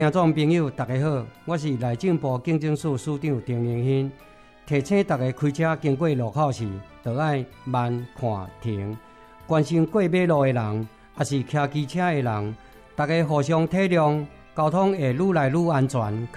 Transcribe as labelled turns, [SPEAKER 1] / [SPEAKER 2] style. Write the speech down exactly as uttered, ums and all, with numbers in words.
[SPEAKER 1] 听众朋友，大家好，我是内政部警政署署长丁荣兴。提醒大家开车经过路口时，就要慢看停。关心过马路的人，也是骑机车的人，大家互相体谅，交通会愈来愈安全。